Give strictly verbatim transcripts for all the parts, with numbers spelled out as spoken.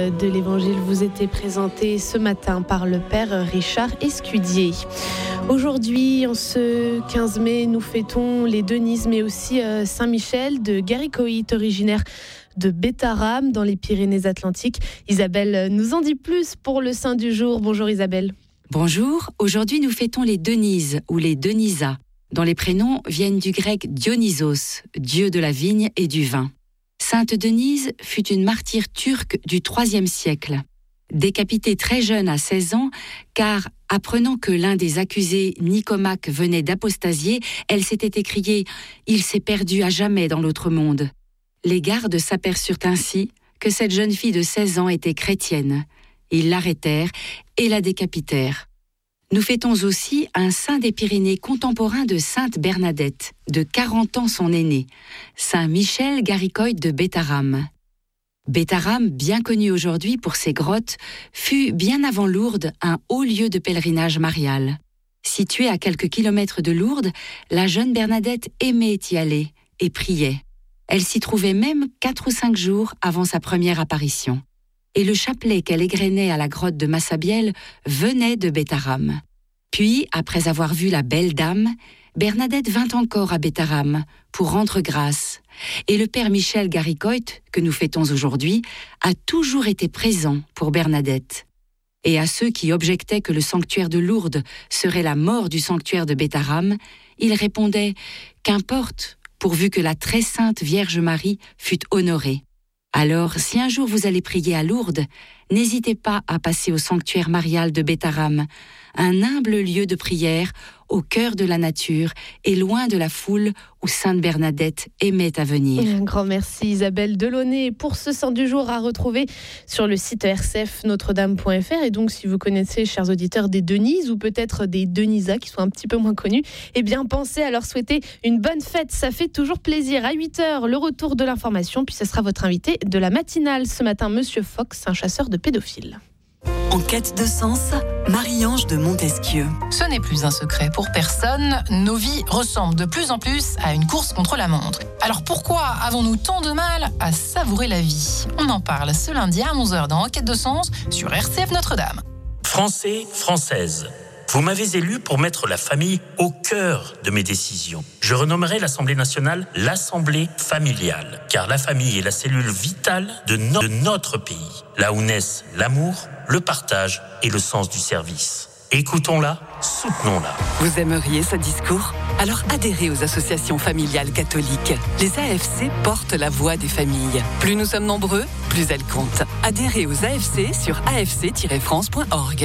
De l'Évangile vous était présenté ce matin par le Père Richard Escudier. Aujourd'hui, en ce quinze mai, nous fêtons les Denises, mais aussi Saint-Michel de Garicoït, originaire de Bétarame, dans les Pyrénées-Atlantiques. Isabelle nous en dit plus pour le saint du jour. Bonjour Isabelle. Bonjour, aujourd'hui nous fêtons les Denises ou les Denisas, dont les prénoms viennent du grec Dionysos, dieu de la vigne et du vin. Sainte Denise fut une martyre turque du troisième siècle. Décapitée très jeune à seize ans, car apprenant que l'un des accusés, Nicomaque, venait d'apostasier, elle s'était écriée « Il s'est perdu à jamais dans l'autre monde ». Les gardes s'aperçurent ainsi que cette jeune fille de seize ans était chrétienne. Ils l'arrêtèrent et la décapitèrent. Nous fêtons aussi un saint des Pyrénées contemporain de Sainte Bernadette, de quarante ans son aîné, Saint Michel Garicoït de Bétarame. Bétarame, bien connu aujourd'hui pour ses grottes, fut bien avant Lourdes un haut lieu de pèlerinage marial. Située à quelques kilomètres de Lourdes, la jeune Bernadette aimait y aller et priait. Elle s'y trouvait même quatre ou cinq jours avant sa première apparition. Et le chapelet qu'elle égrenait à la grotte de Massabielle venait de Bétarame. Puis, après avoir vu la belle dame, Bernadette vint encore à Bétarame pour rendre grâce. Et le père Michel Garicoït, que nous fêtons aujourd'hui, a toujours été présent pour Bernadette. Et à ceux qui objectaient que le sanctuaire de Lourdes serait la mort du sanctuaire de Bétarame, il répondait « Qu'importe, pourvu que la très sainte Vierge Marie fût honorée ». Alors, si un jour vous allez prier à Lourdes, n'hésitez pas à passer au sanctuaire marial de Bétarame, un humble lieu de prière au cœur de la nature et loin de la foule où Sainte Bernadette aimait à venir. Un grand merci Isabelle Delaunay pour ce saint du jour à retrouver sur le site r c f notre dame point f r. Et donc, si vous connaissez, chers auditeurs, des Denises ou peut-être des Denisas qui sont un petit peu moins connus, eh bien, pensez à leur souhaiter une bonne fête. Ça fait toujours plaisir. À huit heures, le retour de l'information, puis ce sera votre invité de la matinale ce matin, Monsieur Fox, un chasseur de pédophiles. En quête de sens, Marie-Ange de Montesquieu. Ce n'est plus un secret pour personne, nos vies ressemblent de plus en plus à une course contre la montre. Alors pourquoi avons-nous tant de mal à savourer la vie ? On en parle ce lundi à onze heures dans En quête de sens sur R C F Notre-Dame. Français, Françaises, vous m'avez élu pour mettre la famille au cœur de mes décisions. Je renommerai l'Assemblée nationale l'Assemblée familiale, car la famille est la cellule vitale de, no- de notre pays, là où naissent l'amour, le partage et le sens du service. Écoutons-la, soutenons-la. Vous aimeriez ce discours ? Alors adhérez aux associations familiales catholiques. Les A F C portent la voix des familles. Plus nous sommes nombreux, plus elles comptent. Adhérez aux A F C sur a f c tiret france point org.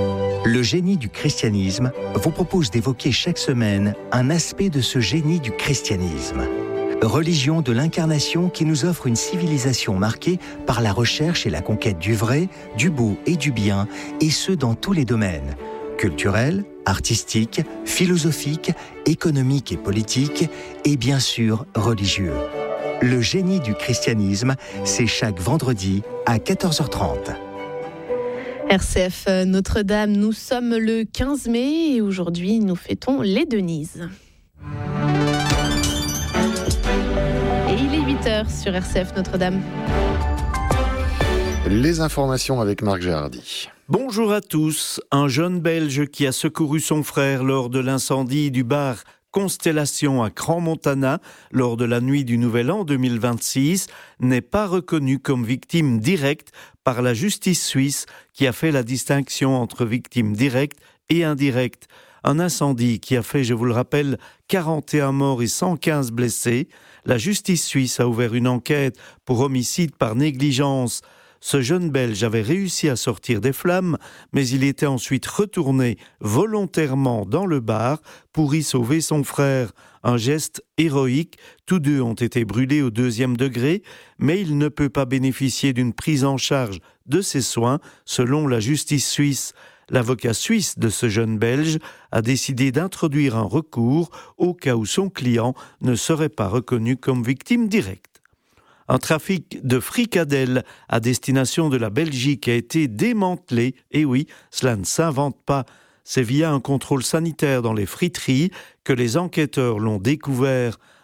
Le génie du christianisme vous propose d'évoquer chaque semaine un aspect de ce génie du christianisme. Religion de l'incarnation qui nous offre une civilisation marquée par la recherche et la conquête du vrai, du beau et du bien, et ce dans tous les domaines, culturels, artistiques, philosophiques, économiques et politiques, et bien sûr religieux. Le génie du christianisme, c'est chaque vendredi à quatorze heures trente. R C F Notre-Dame, nous sommes le quinze mai et aujourd'hui nous fêtons les Denises. Et il est huit heures sur R C F Notre-Dame. Les informations avec Marc Gérardi. Bonjour à tous. Un jeune Belge qui a secouru son frère lors de l'incendie du bar Constellation à Crans-Montana lors de la nuit du Nouvel An deux mille vingt-six n'est pas reconnu comme victime directe par la justice suisse qui a fait la distinction entre victime directe et indirecte. Un incendie qui a fait, je vous le rappelle, quarante et un morts et cent quinze blessés. La justice suisse a ouvert une enquête pour homicide par négligence. Ce jeune Belge avait réussi à sortir des flammes, mais il était ensuite retourné volontairement dans le bar pour y sauver son frère. Un geste héroïque, tous deux ont été brûlés au deuxième degré, mais il ne peut pas bénéficier d'une prise en charge de ses soins, selon la justice suisse. L'avocat suisse de ce jeune Belge a décidé d'introduire un recours au cas où son client ne serait pas reconnu comme victime directe. Un trafic de fricadelles à destination de la Belgique a été démantelé. Et oui, cela ne s'invente pas. C'est via un contrôle sanitaire dans les friteries que les enquêteurs l'ont découvert.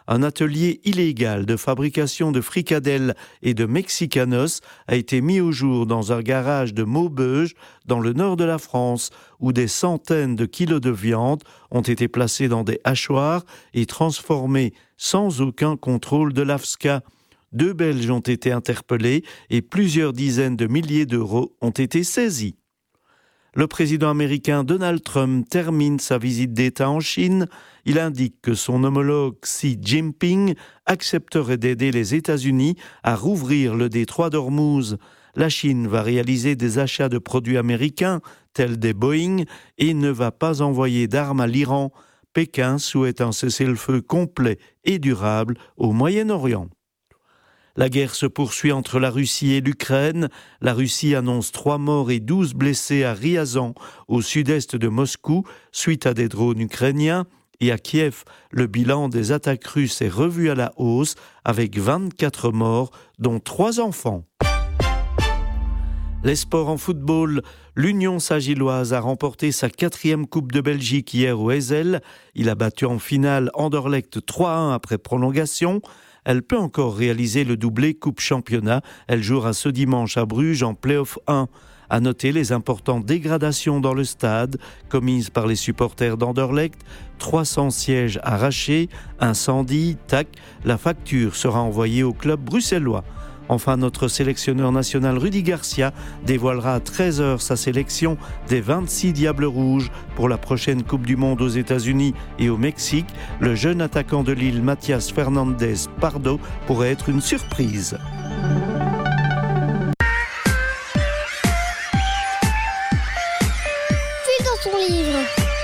un atelier illégal de fabrication de fricadelles et de mexicanos a été mis au jour dans un garage de Maubeuge, dans le nord de la France, où des centaines de kilos de viande ont été placés dans des hachoirs et transformés sans aucun contrôle de l'A F S C A. Deux Belges ont été interpellés et plusieurs dizaines de milliers d'euros ont été saisis. Le président américain Donald Trump termine sa visite d'État en Chine. Il indique que son homologue Xi Jinping accepterait d'aider les États-Unis à rouvrir le détroit d'Ormuz. La Chine va réaliser des achats de produits américains, tels des Boeing, et ne va pas envoyer d'armes à l'Iran. Pékin souhaite un cessez-le-feu complet et durable au Moyen-Orient. La guerre se poursuit entre la Russie et l'Ukraine. La Russie annonce trois morts et douze blessés à Ryazan, au sud-est de Moscou, suite à des drones ukrainiens. Et à Kiev, le bilan des attaques russes est revu à la hausse, avec vingt-quatre morts, dont trois enfants. Les sports en football, l'Union Saint-Gilloise a remporté sa quatrième Coupe de Belgique hier au Heysel. Il a battu en finale Anderlecht trois à un après prolongation. Elle peut encore réaliser le doublé Coupe Championnat. Elle jouera ce dimanche à Bruges en Play-off un. À noter les importantes dégradations dans le stade commises par les supporters d'Anderlecht. trois cents sièges arrachés, incendie, tac. La facture sera envoyée au club bruxellois. Enfin, notre sélectionneur national Rudy Garcia dévoilera à treize heures sa sélection des vingt-six Diables Rouges pour la prochaine Coupe du Monde aux États-Unis et au Mexique. Le jeune attaquant de Lille, Mathias Fernandez Pardo, pourrait être une surprise. Puis dans son livre,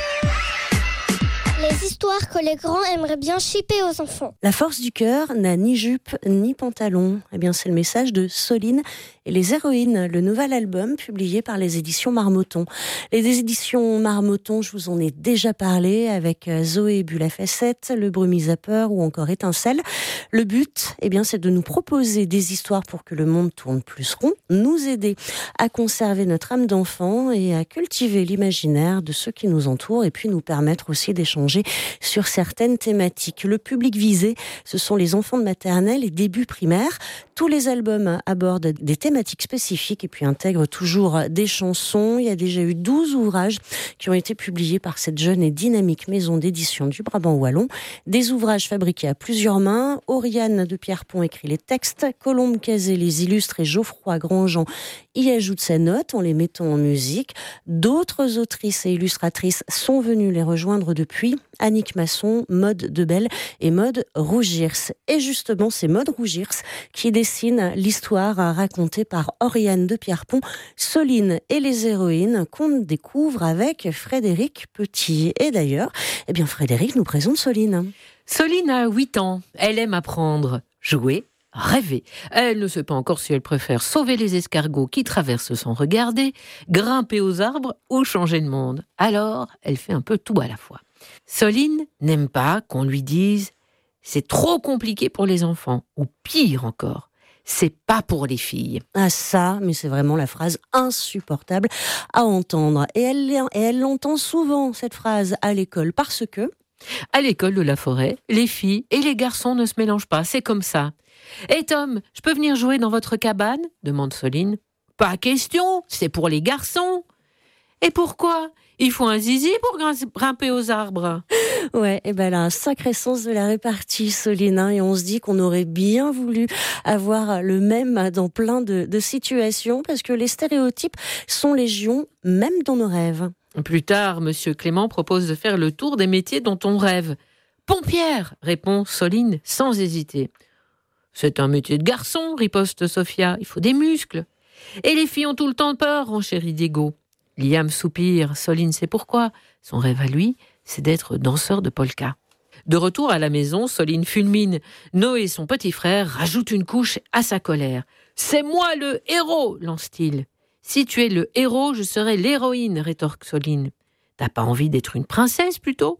les histoires que les grands aimeraient bien chipper aux enfants. La force du cœur n'a ni jupe ni pantalon. Eh bien, c'est le message de Soline et les héroïnes, le nouvel album publié par les éditions Marmotton. Les éditions Marmotton, je vous en ai déjà parlé avec Zoé Bulle-Facette, Le Brumisapper ou encore Étincelle. Le but, eh bien, c'est de nous proposer des histoires pour que le monde tourne plus rond, nous aider à conserver notre âme d'enfant et à cultiver l'imaginaire de ceux qui nous entourent et puis nous permettre aussi d'échanger sur certaines thématiques. Le public visé, ce sont les enfants de maternelle et début primaire. Tous les albums abordent des thématiques spécifiques et puis intègrent toujours des chansons. Il y a déjà eu douze ouvrages qui ont été publiés par cette jeune et dynamique maison d'édition du Brabant Wallon. Des ouvrages fabriqués à plusieurs mains. Oriane de Pierrepont écrit les textes, Colombe Cazé les illustre et Geoffroy Grandjean y ajoute sa note en les mettant en musique. D'autres autrices et illustratrices sont venues les rejoindre depuis. Annick Masson, Maude Debelle et Maude Rougirs. Et justement, c'est Maude Rougirs qui dessine l'histoire racontée par Oriane de Pierrepont, Soline et les héroïnes qu'on découvre avec Frédéric Petit. Et d'ailleurs, eh bien Frédéric nous présente Soline. Soline a huit ans. Elle aime apprendre, jouer, rêver. Elle ne sait pas encore si elle préfère sauver les escargots qui traversent sans regarder, grimper aux arbres ou changer le monde. Alors, elle fait un peu tout à la fois. Soline n'aime pas qu'on lui dise « c'est trop compliqué pour les enfants » ou pire encore, « c'est pas pour les filles ». Ah ça, mais c'est vraiment la phrase insupportable à entendre. Et elle, et elle l'entend souvent, cette phrase, à l'école, parce que... À l'école de la forêt, les filles et les garçons ne se mélangent pas, c'est comme ça. « Hé Tom, je peux venir jouer dans votre cabane ?» demande Soline. « Pas question, c'est pour les garçons !»« Et pourquoi ? Il faut un zizi pour grimper aux arbres. » Ouais, et ben elle a un sacré sens de la répartie, Soline, hein, et on se dit qu'on aurait bien voulu avoir le même dans plein de, de situations, parce que les stéréotypes sont légion, même dans nos rêves. Plus tard, Monsieur Clément propose de faire le tour des métiers dont on rêve. « Pompière !» répond Soline sans hésiter. « C'est un métier de garçon !» riposte Sophia. « Il faut des muscles. » « Et les filles ont tout le temps peur !» renchérit Diego. Liam soupire, Soline sait pourquoi. Son rêve à lui, c'est d'être danseur de polka. De retour à la maison, Soline fulmine. Noé, son petit frère, rajoute une couche à sa colère. « C'est moi le héros !» lance-t-il. « Si tu es le héros, je serai l'héroïne !» rétorque Soline. « T'as pas envie d'être une princesse plutôt ?»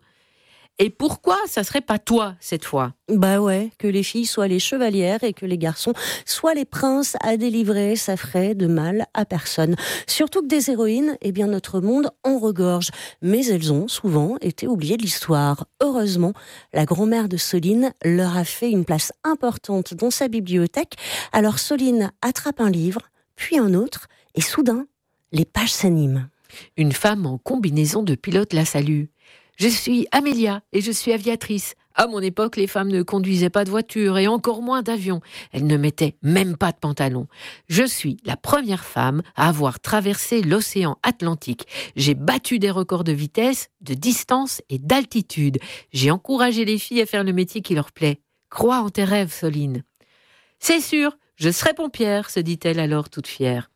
Et pourquoi ça serait pas toi cette fois ? Bah ouais, que les filles soient les chevalières et que les garçons soient les princes à délivrer, ça ferait de mal à personne. Surtout que des héroïnes, eh bien notre monde en regorge. Mais elles ont souvent été oubliées de l'histoire. Heureusement, la grand-mère de Soline leur a fait une place importante dans sa bibliothèque. Alors Soline attrape un livre, puis un autre, et soudain, les pages s'animent. Une femme en combinaison de pilote la salue. Je suis Amélia et je suis aviatrice. À mon époque, les femmes ne conduisaient pas de voiture et encore moins d'avion. Elles ne mettaient même pas de pantalon. Je suis la première femme à avoir traversé l'océan Atlantique. J'ai battu des records de vitesse, de distance et d'altitude. J'ai encouragé les filles à faire le métier qui leur plaît. Crois en tes rêves, Soline. C'est sûr, je serai pompière, se dit-elle alors toute fière.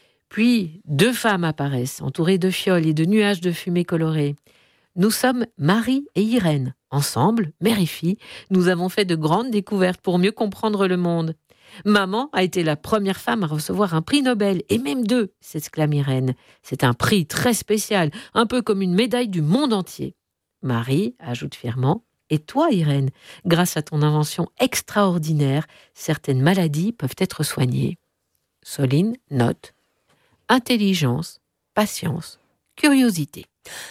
Puis, deux femmes apparaissent, entourées de fioles et de nuages de fumée colorée. Nous sommes Marie et Irène. Ensemble, mère et fille, nous avons fait de grandes découvertes pour mieux comprendre le monde. Maman a été la première femme à recevoir un prix Nobel, et même deux, s'exclame Irène. C'est un prix très spécial, un peu comme une médaille du monde entier. Marie ajoute fièrement, et toi Irène, grâce à ton invention extraordinaire, certaines maladies peuvent être soignées. Soline note, intelligence, patience, curiosité.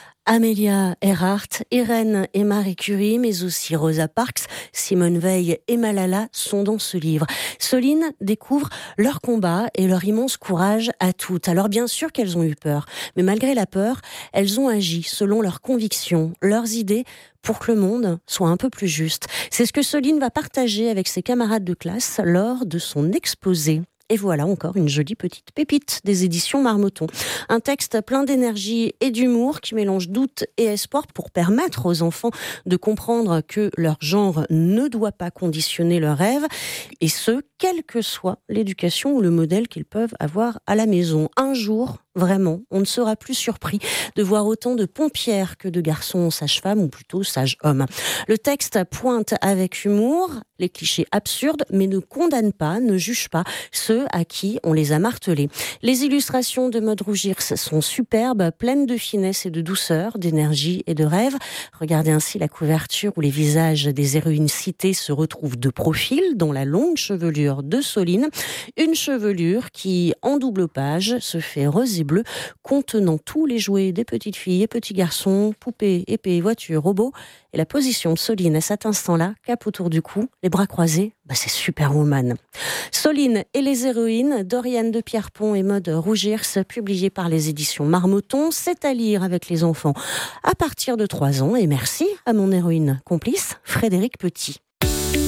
Amelia Earhart, Irène et Marie Curie, mais aussi Rosa Parks, Simone Veil et Malala sont dans ce livre. Soline découvre leur combat et leur immense courage à toutes. Alors bien sûr qu'elles ont eu peur, mais malgré la peur, elles ont agi selon leurs convictions, leurs idées, pour que le monde soit un peu plus juste. C'est ce que Soline va partager avec ses camarades de classe lors de son exposé. Et voilà encore une jolie petite pépite des éditions Marmotton. Un texte plein d'énergie et d'humour qui mélange doute et espoir pour permettre aux enfants de comprendre que leur genre ne doit pas conditionner leurs rêves, et ce, quelle que soit l'éducation ou le modèle qu'ils peuvent avoir à la maison. Un jour, vraiment, on ne sera plus surpris de voir autant de pompières que de garçons sages-femmes, ou plutôt sages-hommes. Le texte pointe avec humour les clichés absurdes, mais ne condamne pas, ne juge pas ceux à qui on les a martelés. Les illustrations de Maud Rougirs sont superbes, pleines de finesse et de douceur, d'énergie et de rêve. Regardez ainsi la couverture où les visages des héroïnes citées se retrouvent de profil dans la longue chevelure de Soline. Une chevelure qui, en double page, se fait rose et bleu, contenant tous les jouets des petites filles et petits garçons, poupées, épées, voitures, robots. Et la position de Soline à cet instant-là, cap autour du cou, les bras croisés, bah c'est Superwoman. Soline et les héroïnes, d'Oriane de Pierrepont et Maud Rougirs, publié par les éditions Marmotton. C'est à lire avec les enfants à partir de trois ans. Et merci à mon héroïne complice, Frédéric Petit.